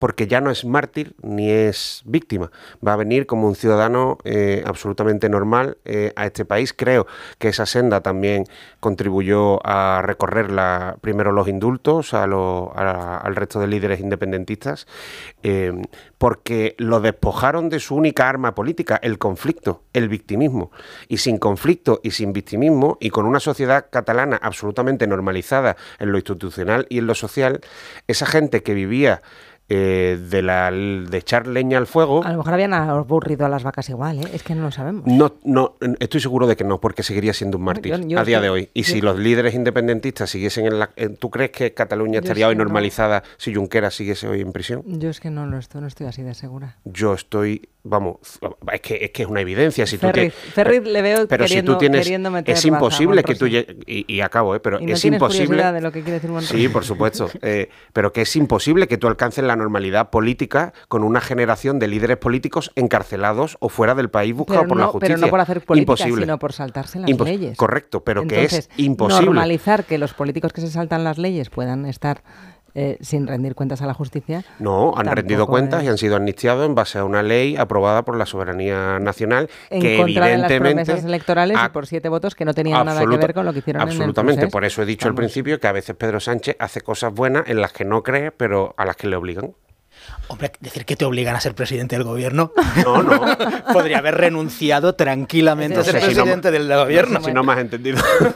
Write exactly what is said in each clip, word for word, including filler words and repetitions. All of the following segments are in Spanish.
porque ya no es mártir ni es víctima. Va a venir como un ciudadano eh, absolutamente normal eh, a este país. Creo que esa senda también contribuyó a recorrerla, primero los indultos a lo, a, al resto de líderes independentistas, eh, porque lo despojaron de su única arma política, el conflicto, el victimismo. Y sin conflicto y sin victimismo, y con una sociedad catalana absolutamente normalizada en lo institucional y en lo social, esa gente que vivía Eh, de, la, de echar leña al fuego... A lo mejor habían aburrido a las vacas igual, ¿eh? Es que no lo sabemos. No, no, estoy seguro de que no, porque seguiría siendo un mártir yo, yo a día que, de hoy. Y yo, si los líderes independentistas siguiesen en la... ¿Tú crees que Cataluña estaría hoy normalizada no. si Junqueras siguiese hoy en prisión? Yo es que no lo estoy, no estoy así de segura. Yo estoy... Vamos, es que es, que es una evidencia. Si Ferriz, tú te, Ferriz le veo pero queriendo, si tú tienes, queriendo meter es imposible baza, que tú llegues, y, y acabo, ¿eh? pero ¿Y no es tienes imposible... curiosidad de lo que quiere decir Monroy? Sí, por supuesto, eh, pero que es imposible que tú alcances la normalidad política con una generación de líderes políticos encarcelados o fuera del país buscados por no, la justicia. Pero no por hacer política, imposible. sino por saltarse las Impos- leyes. Correcto, pero Entonces, que es imposible. normalizar que los políticos que se saltan las leyes puedan estar... Eh, sin rendir cuentas a la justicia. No, han rendido cuentas es... y han sido amnistiados en base a una ley aprobada por la soberanía nacional en que contra evidentemente de las promesas electorales ha... y por siete votos que no tenían nada que ver con lo que hicieron absolutamente, en el proceso. Por eso he dicho Estamos. al principio que a veces Pedro Sánchez hace cosas buenas en las que no cree, pero a las que le obligan. Hombre, decir que te obligan a ser presidente del gobierno. No, no. Podría haber renunciado tranquilamente no a ser sé, presidente si no, del gobierno. No sé si no me has entendido.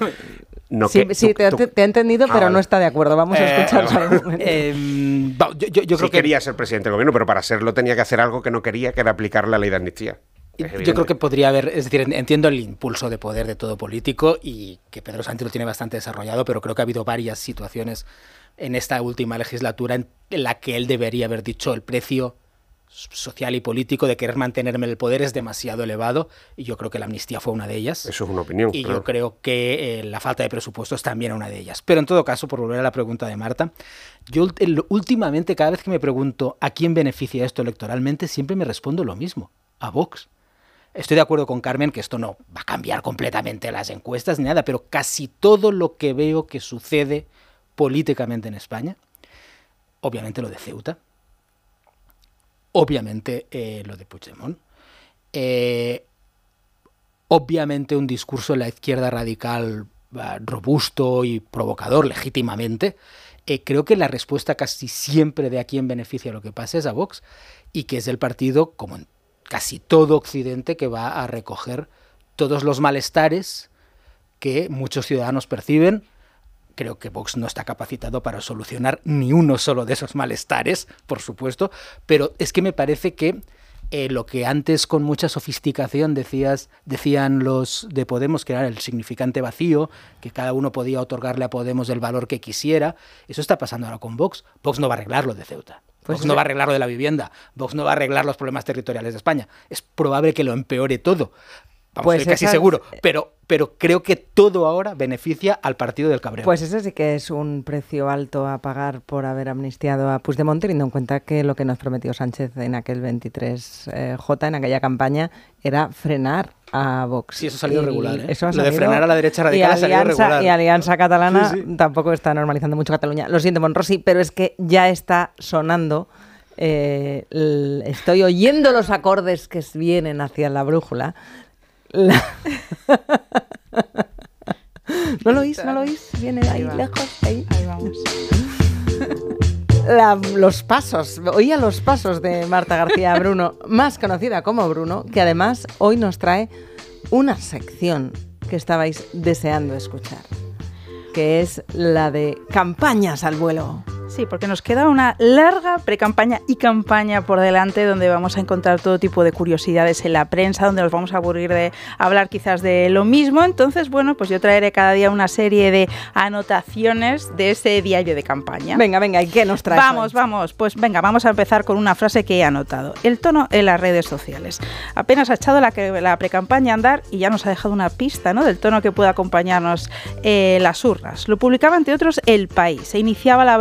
No, sí, que, sí tú, te, tú, te ha entendido, pero ah, no está de acuerdo. Vamos a escuchar su eh, argumento. Eh, yo, yo, yo creo sí que quería ser presidente del gobierno, pero para serlo tenía que hacer algo que no quería, que era aplicar la ley de amnistía. Yo creo que podría haber, es decir, entiendo el impulso de poder de todo político y que Pedro Sánchez lo tiene bastante desarrollado, pero creo que ha habido varias situaciones en esta última legislatura en la que él debería haber dicho el precio social y político de querer mantenerme en el poder es demasiado elevado, y yo creo que la amnistía fue una de ellas. Eso es una opinión. Y claro. yo creo que eh, la falta de presupuestos también es una de ellas. Pero en todo caso, por volver a la pregunta de Marta, yo el, últimamente cada vez que me pregunto a quién beneficia esto electoralmente, siempre me respondo lo mismo, a Vox. Estoy de acuerdo con Carmen que esto no va a cambiar completamente las encuestas ni nada, pero casi todo lo que veo que sucede políticamente en España, obviamente lo de Ceuta, obviamente eh, lo de Puigdemont, eh, obviamente un discurso de la izquierda radical uh, robusto y provocador legítimamente, eh, creo que la respuesta casi siempre de a quién beneficia lo que pasa es a Vox, y que es el partido, como en casi todo Occidente, que va a recoger todos los malestares que muchos ciudadanos perciben. Creo que Vox no está capacitado para solucionar ni uno solo de esos malestares, por supuesto, pero es que me parece que eh, lo que antes con mucha sofisticación decías, decían los de Podemos, que era el significante vacío, que cada uno podía otorgarle a Podemos el valor que quisiera, eso está pasando ahora con Vox. Vox no va a arreglar lo de Ceuta. Pues Vox no va a arreglar lo de la vivienda. Vox no va a arreglar los problemas territoriales de España. Es probable que lo empeore todo. Vamos, pues estoy casi esas... seguro, pero, pero creo que todo ahora beneficia al partido del cabreo. Pues ese sí que es un precio alto a pagar por haber amnistiado a Puigdemont, teniendo en cuenta que lo que nos prometió Sánchez en aquel veintitrés J, en aquella campaña, era frenar a Vox. Sí, eso ha salido y regular, ¿eh? Eso ha lo salido, de frenar a la derecha radical ha salido regular. Y Alianza Catalana sí, sí. tampoco está normalizando mucho Cataluña. Lo siento, Monrosi, pero es que ya está sonando... Eh, el, estoy oyendo los acordes que vienen hacia la brújula. La... ¿No lo oís? ¿No lo oís? Viene ahí, ahí lejos, ahí. Ahí vamos. La, los pasos, oía los pasos de Marta García Bruno, más conocida como Bruno, que además hoy nos trae una sección que estabais deseando escuchar, que es la de campañas al vuelo. Sí, porque nos queda una larga precampaña y campaña por delante, donde vamos a encontrar todo tipo de curiosidades en la prensa, donde nos vamos a aburrir de hablar quizás de lo mismo. Entonces, bueno, pues yo traeré cada día una serie de anotaciones de ese diario de campaña. Venga, venga, ¿y qué nos traes? Vamos, hoy? vamos, pues venga, vamos a empezar con una frase que he anotado. El tono en las redes sociales. Apenas ha echado la, la precampaña a andar y ya nos ha dejado una pista, ¿no?, del tono que puede acompañarnos eh, las urnas. Lo publicaba, entre otros, El País. Se iniciaba la bronca el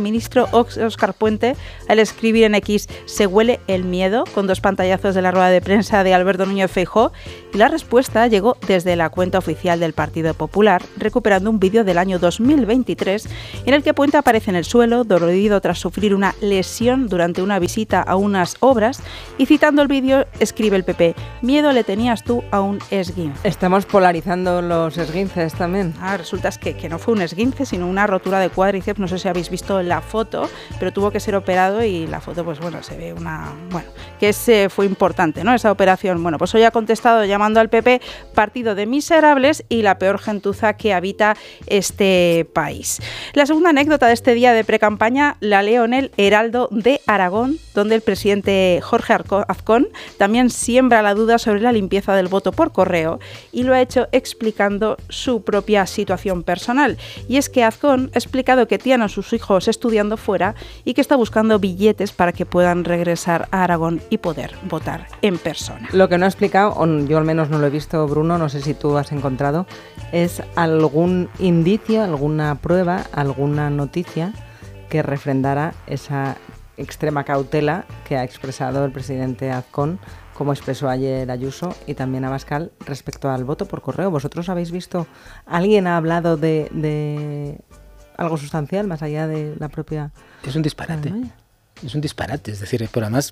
ministro Óscar Puente al escribir en X "se huele el miedo", con dos pantallazos de la rueda de prensa de Alberto Núñez Feijóo, y la respuesta llegó desde la cuenta oficial del Partido Popular, recuperando un vídeo del año dos mil veintitrés en el que Puente aparece en el suelo, dolorido tras sufrir una lesión durante una visita a unas obras, y citando el vídeo escribe el P P: "Miedo le tenías tú a un esguince". Estamos polarizando los esguinces también. Ah, resulta que, que no fue un esguince, sino una rotura de cuádriceps. No sé si habéis visto la foto, pero tuvo que ser operado y la foto, pues bueno, se ve una... Bueno, que ese fue importante, ¿no? Esa operación. Bueno, pues hoy ha contestado llamando al P P partido de miserables y la peor gentuza que habita este país. La segunda anécdota de este día de precampaña la leo en el Heraldo de Aragón, donde el presidente Jorge Azcón también siembra la duda sobre la limpieza del voto por correo, y lo ha hecho explicando su propia situación personal. Y es que Azcón ha explicado que tiene a sus hijos estudiando fuera y que está buscando billetes para que puedan regresar a Aragón y poder votar en persona. Lo que no ha explicado, o yo al menos no lo he visto, Bruno, no sé si tú has encontrado, es algún indicio, alguna prueba, alguna noticia que refrendara esa extrema cautela que ha expresado el presidente Azcón, como expresó ayer Ayuso y también Abascal, respecto al voto por correo. ¿Vosotros habéis visto, alguien ha hablado de, de algo sustancial más allá de la propia... Es un disparate, es un disparate, es decir, pero además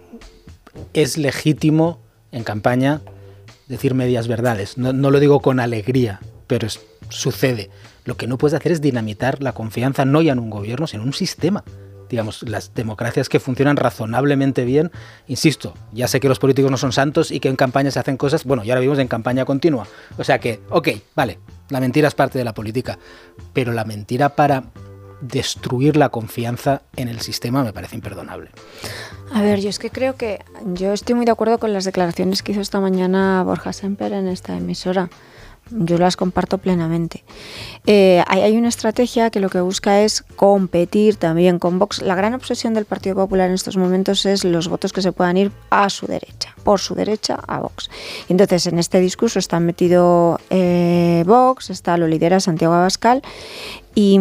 es legítimo en campaña decir medias verdades, no, no lo digo con alegría, pero es, sucede. Lo que no puedes hacer es dinamitar la confianza no ya en un gobierno, sino en un sistema. Digamos, las democracias que funcionan razonablemente bien, insisto, ya sé que los políticos no son santos y que en campaña se hacen cosas, bueno, ya ahora vivimos en campaña continua, o sea que, ok, vale, la mentira es parte de la política, pero la mentira para destruir la confianza en el sistema me parece imperdonable. A ver, yo es que creo que, yo estoy muy de acuerdo con las declaraciones que hizo esta mañana Borja Sémper en esta emisora. Yo las comparto plenamente. Eh, hay, hay una estrategia que lo que busca es competir también con Vox. La gran obsesión del Partido Popular en estos momentos es los votos que se puedan ir a su derecha, por su derecha a Vox. Entonces, en este discurso está metido eh, Vox, está lo lidera Santiago Abascal, y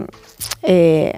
eh,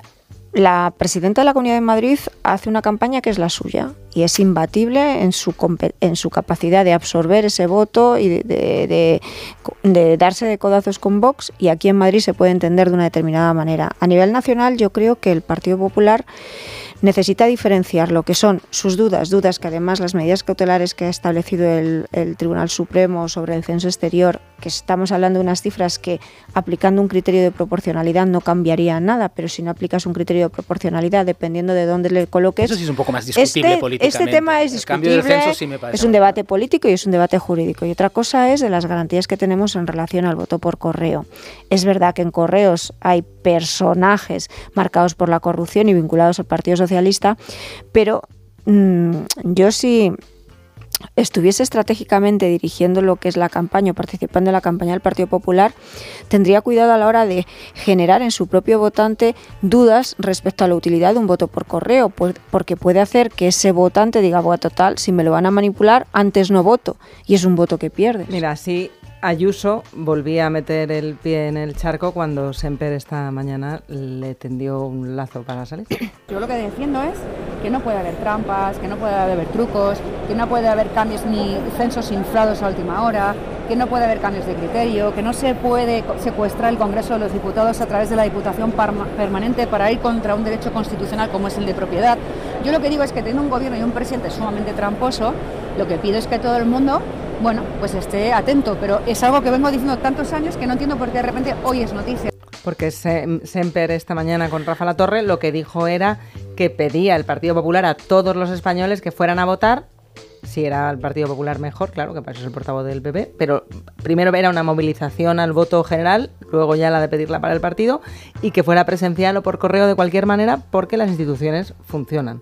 la presidenta de la Comunidad de Madrid hace una campaña que es la suya y es imbatible en su, en su capacidad de absorber ese voto y de, de, de, de darse de codazos con Vox, y aquí en Madrid se puede entender de una determinada manera. A nivel nacional, yo creo que el Partido Popular necesita diferenciar lo que son sus dudas, dudas que además las medidas cautelares que ha establecido el, el Tribunal Supremo sobre el censo exterior, que estamos hablando de unas cifras que aplicando un criterio de proporcionalidad no cambiaría nada, pero si no aplicas un criterio de proporcionalidad dependiendo de dónde le coloques... Eso sí es un poco más discutible este, políticamente. Este tema es discutible, sí me es un debate político y es un debate jurídico. Y otra cosa es de las garantías que tenemos en relación al voto por correo. Es verdad que en correos hay personajes marcados por la corrupción y vinculados al Partido Socialista, pero mmm, yo sí... estuviese estratégicamente dirigiendo lo que es la campaña o participando en la campaña del Partido Popular, tendría cuidado a la hora de generar en su propio votante dudas respecto a la utilidad de un voto por correo, pues porque puede hacer que ese votante diga, bueno, total, si me lo van a manipular, antes no voto, y es un voto que pierdes. Mira, sí, Ayuso volvía a meter el pie en el charco cuando Sémper esta mañana le tendió un lazo para salir. Yo lo que defiendo es que no puede haber trampas, que no puede haber trucos, que no puede haber cambios ni censos inflados a última hora, que no puede haber cambios de criterio, que no se puede secuestrar el Congreso de los Diputados a través de la Diputación Permanente para ir contra un derecho constitucional como es el de propiedad. Yo lo que digo es que teniendo un gobierno y un presidente sumamente tramposo, lo que pido es que todo el mundo, bueno, pues esté atento, pero es algo que vengo diciendo tantos años que no entiendo por qué de repente hoy es noticia. Porque Sémper esta mañana con Rafa Latorre lo que dijo era que pedía el Partido Popular a todos los españoles que fueran a votar. Si era el Partido Popular mejor, claro, que para eso es el portavoz del P P, pero primero era una movilización al voto general, luego ya la de pedirla para el partido, y que fuera presencial o por correo de cualquier manera, porque las instituciones funcionan.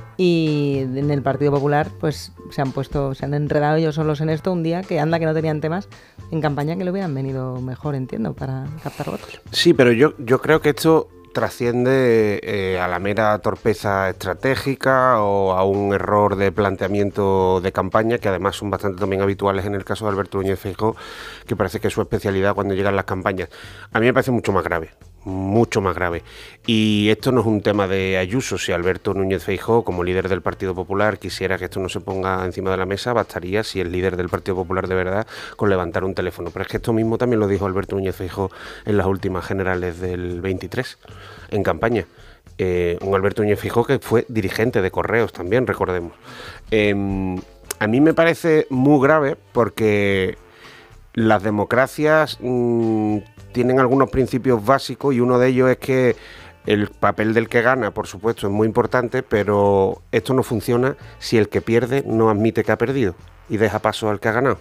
Y en el Partido Popular pues se han puesto, se han enredado ellos solos en esto un día que anda que no tenían temas en campaña que le hubieran venido mejor, entiendo, para captar votos. Sí, pero yo, yo creo que esto trasciende eh, a la mera torpeza estratégica o a un error de planteamiento de campaña, que además son bastante también habituales en el caso de Alberto Núñez Feijóo, que parece que es su especialidad cuando llegan las campañas. A mí me parece mucho más grave, mucho más grave. Y esto no es un tema de Ayuso. Si Alberto Núñez Feijóo, como líder del Partido Popular, quisiera que esto no se ponga encima de la mesa, bastaría, si es líder del Partido Popular de verdad, con levantar un teléfono. Pero es que esto mismo también lo dijo Alberto Núñez Feijóo en las últimas generales del veintitrés, en campaña. Eh, un Alberto Núñez Feijóo que fue dirigente de Correos también, recordemos. Eh, a mí me parece muy grave porque las democracias mmm, tienen algunos principios básicos y uno de ellos es que el papel del que gana, por supuesto, es muy importante, pero esto no funciona si el que pierde no admite que ha perdido y deja paso al que ha ganado.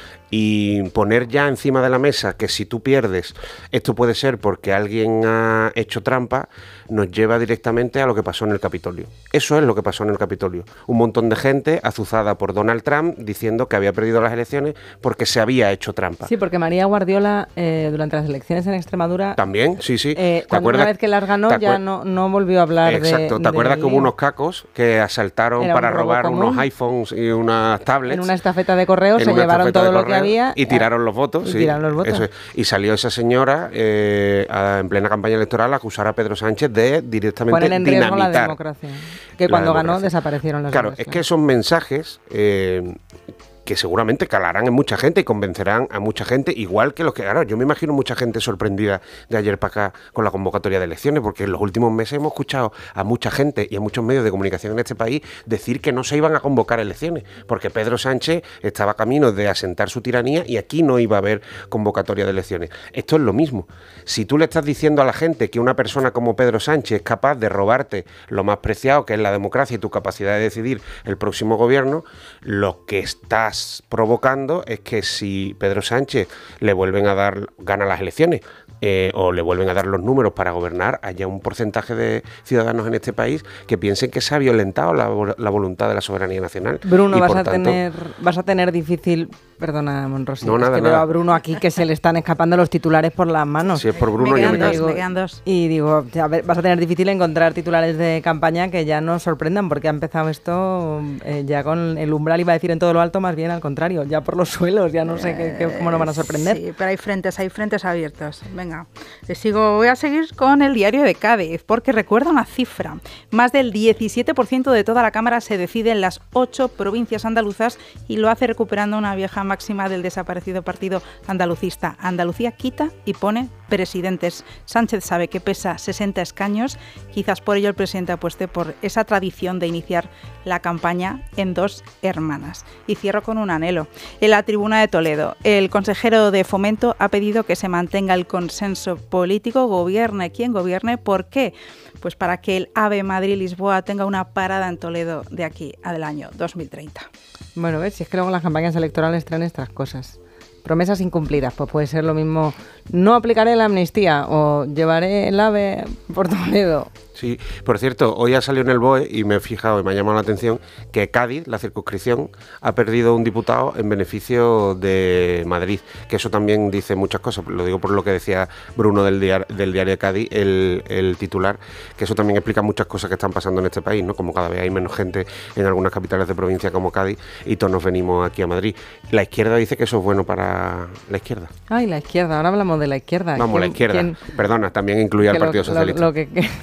Y poner ya encima de la mesa que si tú pierdes, esto puede ser porque alguien ha hecho trampa, nos lleva directamente a lo que pasó en el Capitolio. Eso es lo que pasó en el Capitolio. Un montón de gente azuzada por Donald Trump diciendo que había perdido las elecciones porque se había hecho trampa. Sí, porque María Guardiola, eh, durante las elecciones en Extremadura... También, sí, sí. Eh, cuando una vez que las ganó ya no, no volvió a hablar Exacto. de... Exacto. ¿Te acuerdas que hubo unos cacos que asaltaron Era para un robar común. unos iPhones y unas tablets? En una estafeta de correos se llevaron todo lo que había... Y tiraron los votos, y sí. Tiraron los votos. Eso es. Y salió esa señora eh, a, en plena campaña electoral a acusar a Pedro Sánchez de directamente poner en riesgo dinamitar la democracia. Que la cuando democracia. ganó desaparecieron las Claro, democracias. es que esos mensajes... Eh, que seguramente calarán en mucha gente y convencerán a mucha gente, igual que los que... Claro, yo me imagino mucha gente sorprendida de ayer para acá con la convocatoria de elecciones, porque en los últimos meses hemos escuchado a mucha gente y a muchos medios de comunicación en este país decir que no se iban a convocar elecciones, porque Pedro Sánchez estaba camino de asentar su tiranía y aquí no iba a haber convocatoria de elecciones. Esto es lo mismo. Si tú le estás diciendo a la gente que una persona como Pedro Sánchez es capaz de robarte lo más preciado, que es la democracia y tu capacidad de decidir el próximo gobierno, lo que estás provocando es que si Pedro Sánchez le vuelven a dar, gana las elecciones eh, o le vuelven a dar los números para gobernar, haya un porcentaje de ciudadanos en este país que piensen que se ha violentado la, la voluntad de la soberanía nacional. Bruno, y vas, por a tanto, tener, vas a tener difícil... Perdona, Monrosi, no, es nada, que nada. veo a Bruno aquí que se le están escapando los titulares por las manos. Si es por Bruno, me yo quedan me dos, caso. me quedan dos. Y digo, a ver, vas a tener difícil encontrar titulares de campaña que ya nos sorprendan, porque ha empezado esto eh, ya con el umbral, iba a decir en todo lo alto, más bien al contrario, ya por los suelos, ya no sé qué, qué, cómo nos van a sorprender. Sí, pero hay frentes, hay frentes abiertos. Venga, les sigo, voy a seguir con el diario de Cádiz, porque recuerda una cifra. Más del diecisiete por ciento de toda la Cámara se decide en las ocho provincias andaluzas y lo hace recuperando una vieja máxima del desaparecido partido andalucista. Andalucía quita y pone presidentes. Sánchez sabe que pesa sesenta escaños, quizás por ello el presidente apueste por esa tradición de iniciar la campaña en dos hermanas. Y cierro con un anhelo. En la tribuna de Toledo, el consejero de Fomento ha pedido que se mantenga el consenso político, gobierne quien gobierne. ¿Por qué? Pues para que el AVE Madrid-Lisboa tenga una parada en Toledo de aquí al año dos mil treinta. Bueno, ves, si es que luego las campañas electorales traen estas cosas. Promesas incumplidas, pues puede ser lo mismo, no aplicaré la amnistía o llevaré el AVE por Toledo. Sí, por cierto, hoy ha salido en el B O E y me he fijado y me ha llamado la atención que Cádiz, la circunscripción, ha perdido un diputado en beneficio de Madrid, que eso también dice muchas cosas, lo digo por lo que decía Bruno del diario, del diario de Cádiz, el, el titular, que eso también explica muchas cosas que están pasando en este país, ¿no? Como cada vez hay menos gente en algunas capitales de provincia como Cádiz y todos nos venimos aquí a Madrid. La izquierda dice que eso es bueno para la izquierda. Ay, la izquierda, ahora hablamos de la izquierda. Vamos, la izquierda, ¿quién, perdona, también incluía al Partido lo, Socialista. Lo, lo que, que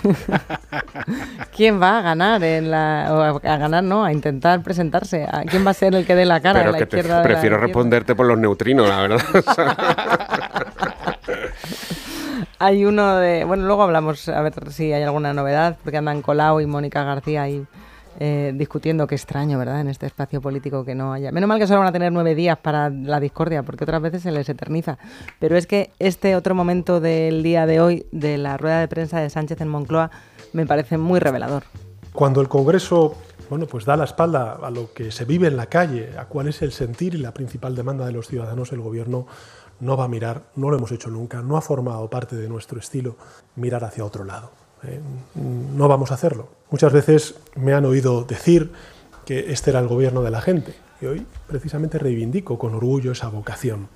¿Quién va a ganar en la, o a ganar, no, a intentar presentarse? ¿A ¿Quién va a ser el que dé la cara Pero en la que te, izquierda? prefiero de la responderte por los neutrinos, la verdad. Hay uno de... Bueno, luego hablamos a ver si hay alguna novedad, porque andan Colau y Mónica García ahí eh, discutiendo. Qué extraño, ¿verdad?, en este espacio político que no haya... Menos mal que solo van a tener nueve días para la discordia, porque otras veces se les eterniza. Pero es que este otro momento del día de hoy, de la rueda de prensa de Sánchez en Moncloa, me parece muy revelador. Cuando el Congreso, bueno, pues da la espalda a lo que se vive en la calle, a cuál es el sentir y la principal demanda de los ciudadanos, el Gobierno no va a mirar, no lo hemos hecho nunca, no ha formado parte de nuestro estilo mirar hacia otro lado. Eh, no vamos a hacerlo. Muchas veces me han oído decir que este era el gobierno de la gente y hoy precisamente reivindico con orgullo esa vocación.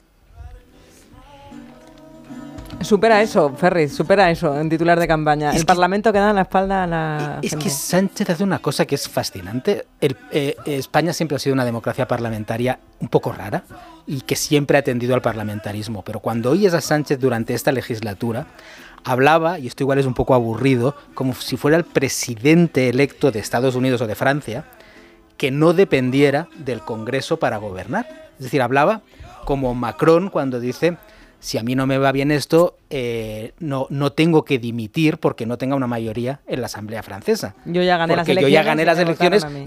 Supera eso, Ferris, supera eso en titular de campaña. Es el que, Parlamento que da la espalda a la Es gente. que Sánchez hace una cosa que es fascinante. El, eh, España siempre ha sido una democracia parlamentaria un poco rara y que siempre ha tendido al parlamentarismo. Pero cuando oyes a Sánchez durante esta legislatura, hablaba, y esto igual es un poco aburrido, como si fuera el presidente electo de Estados Unidos o de Francia, que no dependiera del Congreso para gobernar. Es decir, hablaba como Macron cuando dice, si a mí no me va bien esto, eh, no, no tengo que dimitir porque no tenga una mayoría en la Asamblea Francesa. Yo ya gané porque las yo ya elecciones gané y las me elecciones votaron a mí.